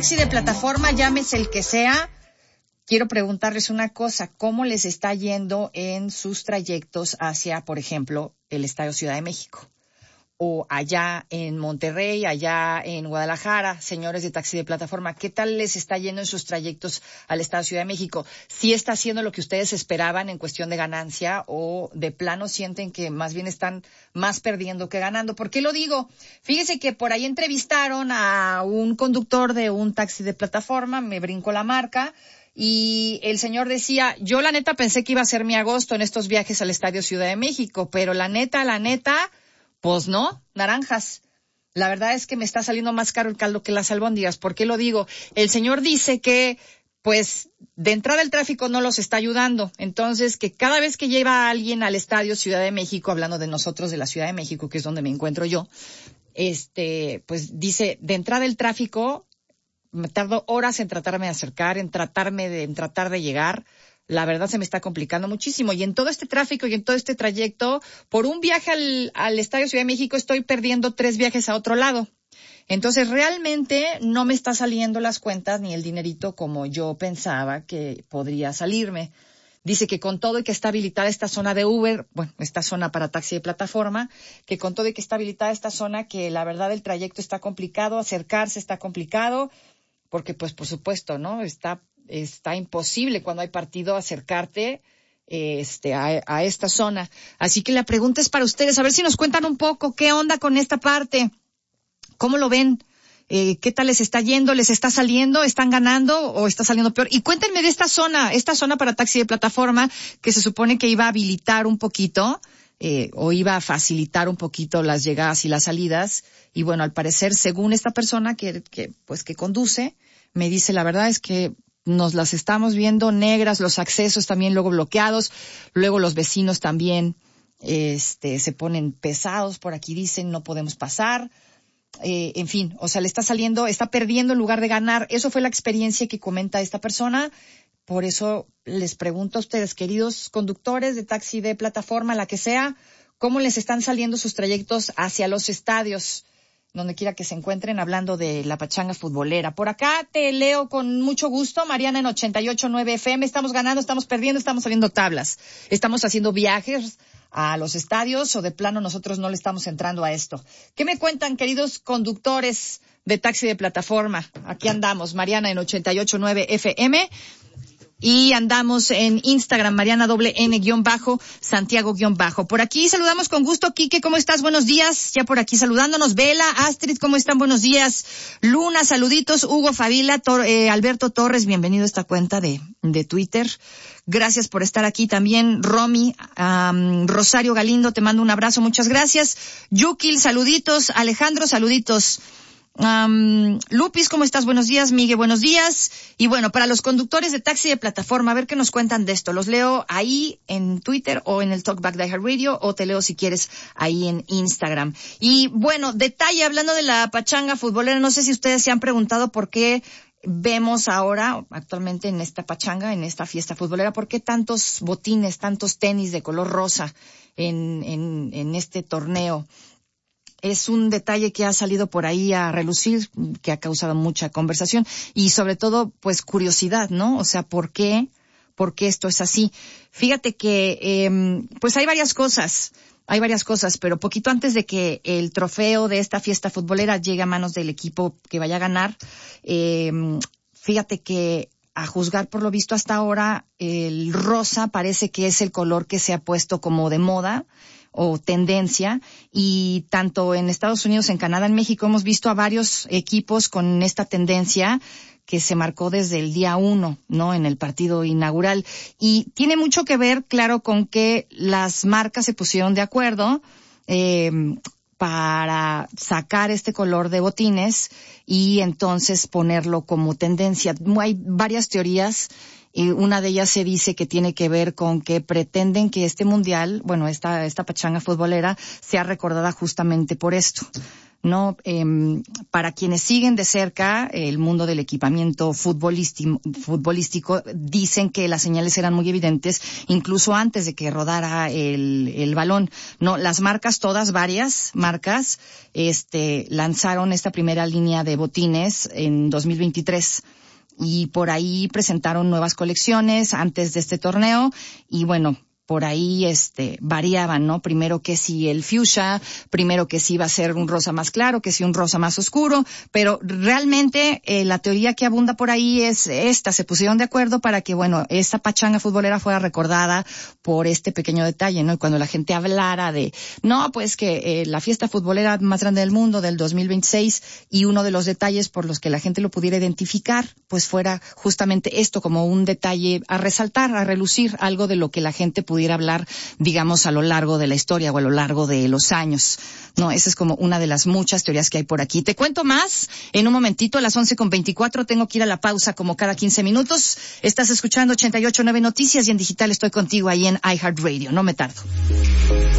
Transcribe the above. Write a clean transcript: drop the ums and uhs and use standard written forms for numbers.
taxi de plataforma, llámese el que sea, quiero preguntarles una cosa. ¿Cómo les está yendo en sus trayectos hacia, por ejemplo, el Estadio Ciudad de México? O allá en Monterrey, allá en Guadalajara, señores de taxi de plataforma, ¿qué tal les está yendo en sus trayectos al Estado Ciudad de México? ¿Sí está haciendo lo que ustedes esperaban en cuestión de ganancia o de plano sienten que más bien están más perdiendo que ganando? ¿Por qué lo digo? Fíjese que por ahí entrevistaron a un conductor de un taxi de plataforma, me brinco la marca, y el señor decía, yo la neta pensé que iba a ser mi agosto en estos viajes al Estadio Ciudad de México, pero la neta, pues no, naranjas. La verdad es que me está saliendo más caro el caldo que las albóndigas. ¿Por qué lo digo? El señor dice que, pues, de entrada el tráfico no los está ayudando. Entonces, que cada vez que lleva a alguien al Estadio Ciudad de México, hablando de nosotros de la Ciudad de México, que es donde me encuentro yo, pues dice, de entrada el tráfico, me tardo horas en tratarme de acercar, en tratar de llegar. La verdad se me está complicando muchísimo. Y en todo este tráfico y en todo este trayecto, por un viaje al Estadio Ciudad de México estoy perdiendo 3 viajes a otro lado. Entonces realmente no me está saliendo las cuentas ni el dinerito como yo pensaba que podría salirme. Dice que con todo y que está habilitada esta zona de Uber, bueno, esta zona para taxi de plataforma, que con todo y que está habilitada esta zona, que la verdad el trayecto está complicado, acercarse está complicado, porque pues por supuesto, ¿no? Está imposible cuando hay partido acercarte a esta zona. Así que la pregunta es para ustedes, a ver si nos cuentan un poco qué onda con esta parte. ¿Cómo lo ven? ¿Qué tal les está yendo? ¿Les está saliendo? ¿Están ganando o está saliendo peor? Y cuéntenme de esta zona para taxi de plataforma que se supone que iba a habilitar un poquito o iba a facilitar un poquito las llegadas y las salidas. Y bueno, al parecer, según esta persona que conduce, me dice, la verdad es que nos las estamos viendo negras, los accesos también luego bloqueados, luego los vecinos también se ponen pesados, por aquí dicen no podemos pasar, en fin, o sea, le está saliendo, está perdiendo en lugar de ganar. Eso fue la experiencia que comenta esta persona. Por eso les pregunto a ustedes, queridos conductores de taxi de plataforma, la que sea, ¿cómo les están saliendo sus trayectos hacia los estadios? Donde quiera que se encuentren, hablando de la pachanga futbolera. Por acá te leo con mucho gusto, Mariana en 88.9 FM. Estamos ganando, estamos perdiendo, estamos saliendo tablas. Estamos haciendo viajes a los estadios o de plano nosotros no le estamos entrando a esto. ¿Qué me cuentan, queridos conductores de taxi de plataforma? Aquí andamos, Mariana en 88.9 FM. Y andamos en Instagram, Mariana _N_ Santiago _. Por aquí saludamos con gusto, Quique, ¿cómo estás? Buenos días. Ya por aquí saludándonos. Vela, Astrid, ¿cómo están? Buenos días. Luna, saluditos. Hugo, Fabila, Alberto Torres, bienvenido a esta cuenta de Twitter. Gracias por estar aquí también. Romy, Rosario Galindo, te mando un abrazo, muchas gracias. Yukil, saluditos. Alejandro, saluditos. Lupis, ¿cómo estás? Buenos días. Miguel, buenos días. Y bueno, para los conductores de taxi de plataforma, a ver qué nos cuentan de esto. Los leo ahí en Twitter o en el Talkback de iHeartRadio o te leo si quieres ahí en Instagram. Y bueno, detalle, hablando de la pachanga futbolera, no sé si ustedes se han preguntado por qué vemos ahora, actualmente en esta pachanga, en esta fiesta futbolera, por qué tantos botines, tantos tenis de color rosa en este torneo. Es un detalle que ha salido por ahí a relucir, que ha causado mucha conversación y sobre todo, pues, curiosidad, ¿no? O sea, ¿por qué esto es así? Fíjate que, pues hay varias cosas, pero poquito antes de que el trofeo de esta fiesta futbolera llegue a manos del equipo que vaya a ganar, fíjate que a juzgar por lo visto hasta ahora, el rosa parece que es el color que se ha puesto como de moda o tendencia, y tanto en Estados Unidos, en Canadá, en México hemos visto a varios equipos con esta tendencia que se marcó desde el día 1, ¿no? En el partido inaugural. Y tiene mucho que ver, claro, con que las marcas se pusieron de acuerdo para sacar este color de botines y entonces ponerlo como tendencia. Hay varias teorías Y una de ellas se dice que tiene que ver con que pretenden que este mundial, bueno, esta pachanga futbolera sea recordada justamente por esto. No, para quienes siguen de cerca el mundo del equipamiento futbolístico, dicen que las señales eran muy evidentes incluso antes de que rodara el balón. No, las marcas todas, varias marcas, lanzaron esta primera línea de botines en 2023. Y por ahí presentaron nuevas colecciones antes de este torneo y bueno, por ahí variaban, ¿no? Primero que si el fuchsia, primero que si iba a ser un rosa más claro, que si un rosa más oscuro, pero realmente la teoría que abunda por ahí es esta, se pusieron de acuerdo para que, bueno, esta pachanga futbolera fuera recordada por este pequeño detalle, ¿no? Y cuando la gente hablara de, no, pues que la fiesta futbolera más grande del mundo del 2026 y uno de los detalles por los que la gente lo pudiera identificar, pues fuera justamente esto como un detalle a resaltar, a relucir, algo de lo que la gente pudiera hablar, digamos, a lo largo de la historia o a lo largo de los años. No, esa es como una de las muchas teorías que hay por aquí. Te cuento más en un momentito, a las 11:24, tengo que ir a la pausa como cada 15 minutos. Estás escuchando 88.9 Noticias y en digital estoy contigo ahí en iHeartRadio. No me tardo.